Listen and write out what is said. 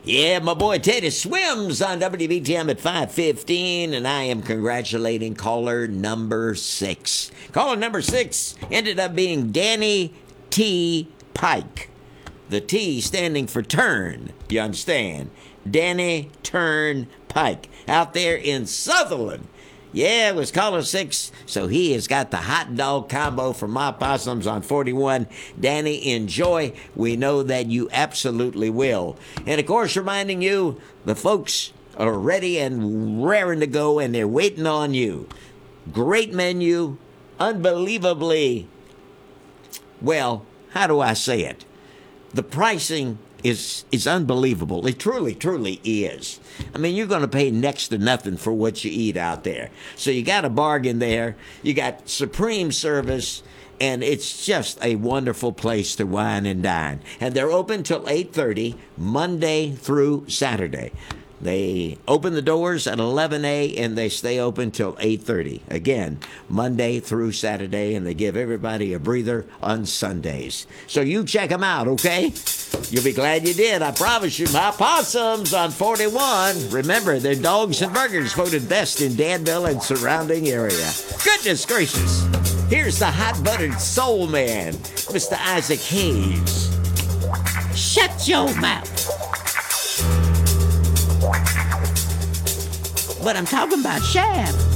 Yeah, my boy Teddy swims on WBTM at 5:15, and I am congratulating caller number 6. Caller number 6 ended up being Danny T. Pike. The T standing for turn, you understand? Danny Turn Pike, out there in Sutherland. Yeah, it was caller 6, so he has got the hot dog combo from My Possums on 41. Danny, enjoy. We know that you absolutely will. And, of course, reminding you, the folks are ready and raring to go, and they're waiting on you. Great menu, unbelievably, well, how do I say it? The pricing is unbelievable. It truly is. I mean, you're going to pay next to nothing for what you eat out there. So you got a bargain there. You got supreme service, and it's just a wonderful place to wine and dine. And they're open till 8:30, Monday through Saturday. They open the doors at 11 a.m. and they stay open till 8:30. Again, Monday through Saturday, and they give everybody a breather on Sundays. So you check them out, okay? You'll be glad you did. I promise you. My Possums on 41. Remember, they're dogs and burgers voted best in Danville and surrounding area. Goodness gracious. Here's the hot-buttered soul man, Mr. Isaac Hayes. Shut your mouth. But I'm talking about Shab.